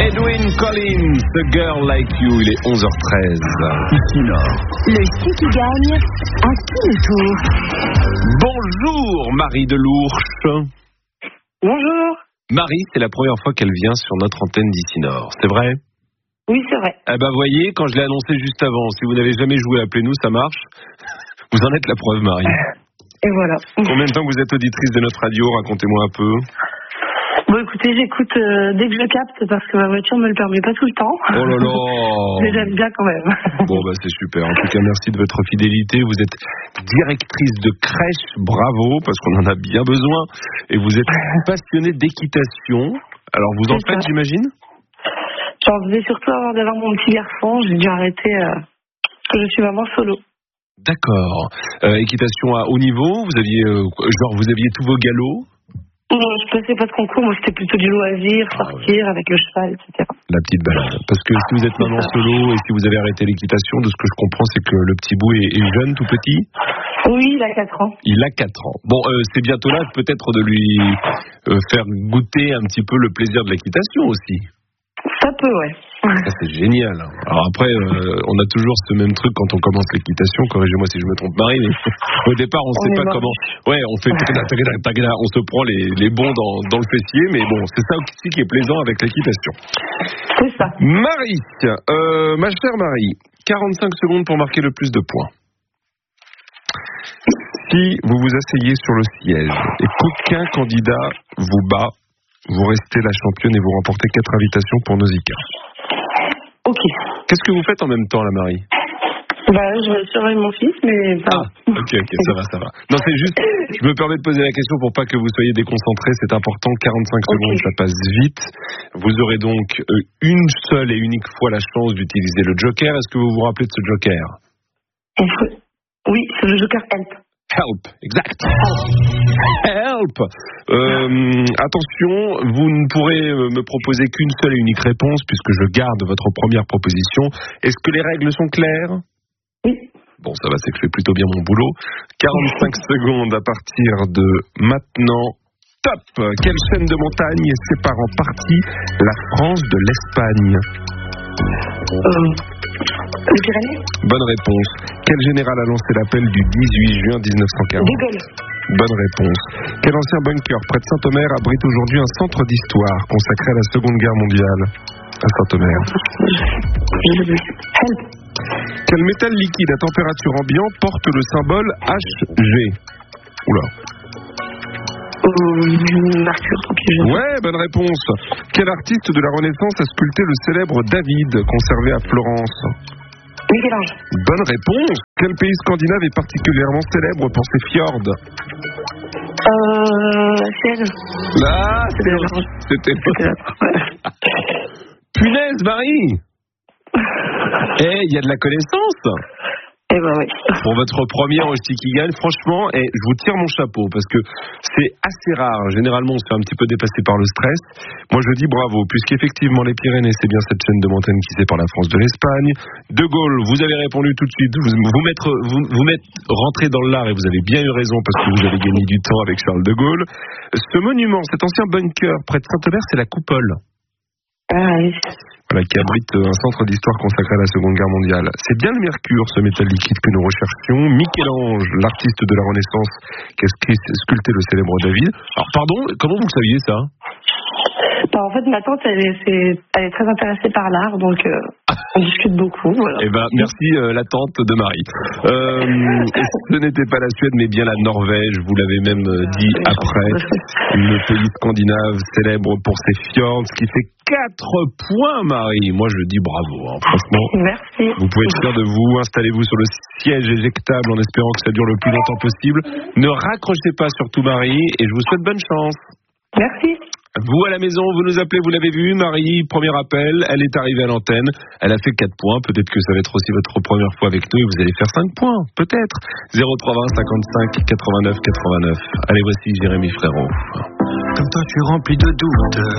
Edwin Collins, A Girl Like You, il est 11h13. Ici Nord. Le ski qui gagne, à qui le tour? Bonjour Marie de l'Ourche. Bonjour. Marie, c'est la première fois qu'elle vient sur notre antenne d'Ici Nord, c'est vrai? Oui, c'est vrai. Eh ben voyez, quand je l'ai annoncé juste avant, si vous n'avez jamais joué, appelez-nous, ça marche. Vous en êtes la preuve, Marie. Et voilà. Combien de temps que vous êtes auditrice de notre radio? Racontez-moi un peu. Bon, écoutez, j'écoute dès que je capte parce que ma voiture me le permet pas tout le temps. Oh là là. Mais j'aime bien quand même. Bon, bah c'est super. En tout cas, merci de votre fidélité. Vous êtes directrice de crèche, bravo, parce qu'on en a bien besoin. Et vous êtes passionnée d'équitation. Alors, vous en C'est faites, ça. j'imagine? J'en faisais surtout avant d'avoir mon petit garçon. J'ai dû arrêter parce que je suis maman solo. D'accord. Équitation à haut niveau, vous aviez vous aviez tous vos galops? Non, je passais pas de concours. Moi, c'était plutôt du loisir, sortir avec le cheval, etc. La petite balade. Parce que si vous êtes maman solo et si vous avez arrêté l'équitation, de ce que je comprends, c'est que le petit bout est jeune, tout petit? Oui, il a 4 ans. Il a 4 ans. Bon, c'est bientôt là peut-être de lui faire goûter un petit peu le plaisir de l'équitation aussi. Ça peut, ouais. Ça, c'est génial. Alors après, on a toujours ce même truc quand on commence l'équitation. Corrigez-moi si je me trompe, Marie. Mais au départ, on sait pas comment. Ouais, on fait on se prend les bons dans le fessier, mais bon, c'est ça aussi qui est plaisant avec l'équitation. C'est ça. Marie, ma chère Marie, 45 secondes pour marquer le plus de points. Si vous vous asseyez sur le siège et qu'aucun candidat vous bat, vous restez la championne et vous remportez 4 invitations pour Nausicaa. Ok. Qu'est-ce que vous faites en même temps, là, Marie? Bah, je vais surveiller mon fils, mais ça. Ok, ça va. Non, c'est juste, je me permets de poser la question pour pas que vous soyez déconcentrés, c'est important, 45 secondes, ça passe vite. Vous aurez donc une seule et unique fois la chance d'utiliser le joker. Est-ce que vous vous rappelez de ce joker? Oui, c'est le joker Help. Help, exact. Help. Attention, vous ne pourrez me proposer qu'une seule et unique réponse puisque je garde votre première proposition. Est-ce que les règles sont claires? Oui. Bon, ça va, c'est que je fais plutôt bien mon boulot. 45 secondes à partir de maintenant. Top. Quelle chaîne de montagnes sépare en partie la France de l'Espagne? Les Pyrénées? Bonne réponse. Quel général a lancé l'appel du 18 juin 1940? De Gaulle. Bonne réponse. Quel ancien bunker près de Saint-Omer abrite aujourd'hui un centre d'histoire consacré à la Seconde Guerre mondiale? À Saint-Omer. Help. Quel métal liquide à température ambiante porte le symbole Hg? Oula. Mercure, tant pis. Ouais, bonne réponse. Quel artiste de la Renaissance a sculpté le célèbre David, conservé à Florence? Michel-Ange. Bonne réponse. Quel pays scandinave est particulièrement célèbre pour ses fjords? Ciel. Là, c'était Punaise, Marie. Il y a de la connaissance. Eh ben oui. Pour votre première au Ski qui gagne, franchement, je vous tire mon chapeau parce que c'est assez rare. Généralement, on se fait un petit peu dépasser par le stress. Moi, je dis bravo, puisqu'effectivement, les Pyrénées, c'est bien cette chaîne de montagnes qui sépare la France de l'Espagne. De Gaulle, vous avez répondu tout de suite. Vous m'êtes rentré dans le lard et vous avez bien eu raison parce que vous avez gagné du temps avec Charles de Gaulle. Ce monument, cet ancien bunker près de Saint-Omer, c'est la Coupole. Ah oui. Voilà, qui abrite un centre d'histoire consacré à la Seconde Guerre mondiale. C'est bien le mercure, ce métal liquide que nous recherchions. Michel-Ange, l'artiste de la Renaissance, qui a sculpté le célèbre David. Alors, pardon, comment vous le saviez, ça? Bah, en fait, ma tante, elle est très intéressée par l'art, donc on discute beaucoup. Voilà. Eh ben, merci la tante de Marie. Ce n'était pas la Suède, mais bien la Norvège. Vous l'avez même dit après. Le pays scandinave célèbre pour ses fjords, ce qui fait 4 points, Marie. Moi, je dis bravo, hein, franchement. Merci. Vous pouvez être fier de vous. Installez-vous sur le siège éjectable en espérant que ça dure le plus longtemps possible. Ne raccrochez pas surtout, Marie, et je vous souhaite bonne chance. Merci. Vous à la maison, vous nous appelez, vous l'avez vu, Marie, premier appel, elle est arrivée à l'antenne, elle a fait 4 points, peut-être que ça va être aussi votre première fois avec nous et vous allez faire 5 points, peut-être. 0320 55 89 89. Allez, voici Jérémy Frérot. Comme toi, tu es rempli de doutes.